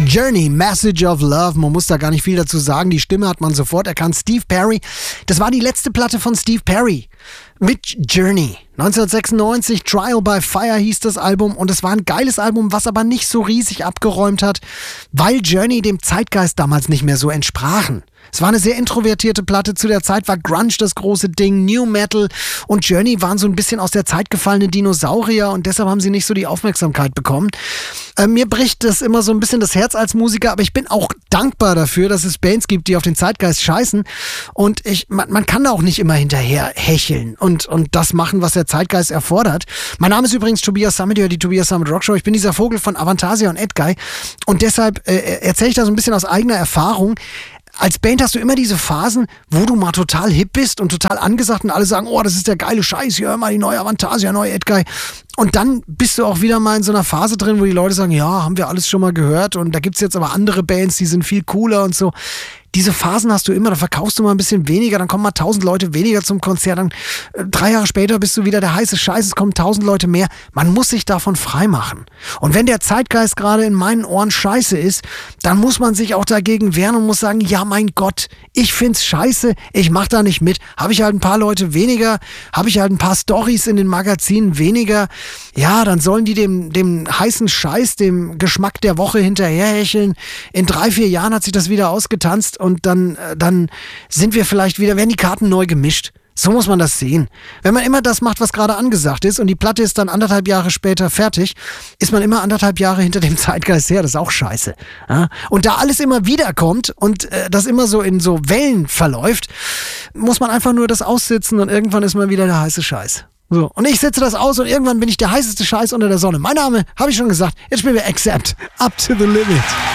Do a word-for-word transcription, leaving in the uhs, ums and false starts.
Journey, Message of Love, man muss da gar nicht viel dazu sagen, die Stimme hat man sofort erkannt. Steve Perry, das war die letzte Platte von Steve Perry mit Journey. neunzehnhundertsechsundneunzig, Trial by Fire hieß das Album und es war ein geiles Album, was aber nicht so riesig abgeräumt hat, weil Journey dem Zeitgeist damals nicht mehr so entsprachen. Es war eine sehr introvertierte Platte. Zu der Zeit war Grunge das große Ding, New Metal und Journey waren so ein bisschen aus der Zeit gefallene Dinosaurier und deshalb haben sie nicht so die Aufmerksamkeit bekommen. Äh, mir bricht das immer so ein bisschen das Herz als Musiker, aber ich bin auch dankbar dafür, dass es Bands gibt, die auf den Zeitgeist scheißen und ich, man, man kann da auch nicht immer hinterher hecheln und, und das machen, was der Zeitgeist erfordert. Mein Name ist übrigens Tobias Sammet, ihr hört die Tobias Sammet Rockshow. Ich bin dieser Vogel von Avantasia und Edguy und deshalb äh, erzähle ich da so ein bisschen aus eigener Erfahrung. Als Band hast du immer diese Phasen, wo du mal total hip bist und total angesagt und alle sagen, oh, das ist der geile Scheiß, hier hör mal die neue Avantasia, neue Edguy. Und dann bist du auch wieder mal in so einer Phase drin, wo die Leute sagen, ja, haben wir alles schon mal gehört und da gibt's jetzt aber andere Bands, die sind viel cooler und so. Diese Phasen hast du immer, da verkaufst du mal ein bisschen weniger, dann kommen mal tausend Leute weniger zum Konzert, dann äh, drei Jahre später bist du wieder der heiße Scheiß, es kommen tausend Leute mehr. Man muss sich davon freimachen. Und wenn der Zeitgeist gerade in meinen Ohren scheiße ist, dann muss man sich auch dagegen wehren und muss sagen, ja mein Gott, ich find's scheiße, ich mach da nicht mit. Habe ich halt ein paar Leute weniger, habe ich halt ein paar Storys in den Magazinen weniger, ja, dann sollen die dem, dem heißen Scheiß, dem Geschmack der Woche hinterherhecheln. In drei, vier Jahren hat sich das wieder ausgetanzt und dann, dann sind wir vielleicht wieder, werden die Karten neu gemischt. So muss man das sehen. Wenn man immer das macht, was gerade angesagt ist und die Platte ist dann anderthalb Jahre später fertig, ist man immer anderthalb Jahre hinter dem Zeitgeist her. Das ist auch scheiße. Ja? Und da alles immer wiederkommt und äh, das immer so in so Wellen verläuft, muss man einfach nur das aussitzen und irgendwann ist man wieder der heiße Scheiß. So, und ich sitze das aus und irgendwann bin ich der heißeste Scheiß unter der Sonne. Mein Name, habe ich schon gesagt, jetzt spielen wir Accept, Up to the Limit.